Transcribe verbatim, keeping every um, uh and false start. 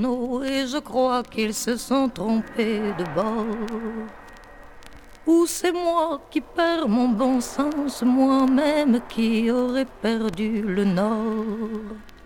Oh, et je crois qu'ils se sont trompés de bord. Ou c'est moi qui perds mon bon sens, moi-même qui aurais perdu le nord.